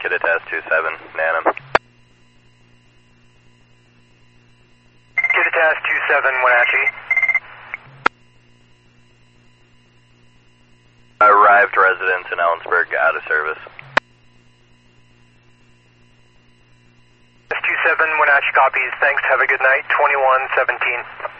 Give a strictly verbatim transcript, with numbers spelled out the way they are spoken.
Kittitas two seven, Nanum. Kittitas two seven, Wenatchee. Arrived residents in Ellensburg out of service. two seven, Wenatchee copies. Thanks. Have a good night. twenty-one seventeen.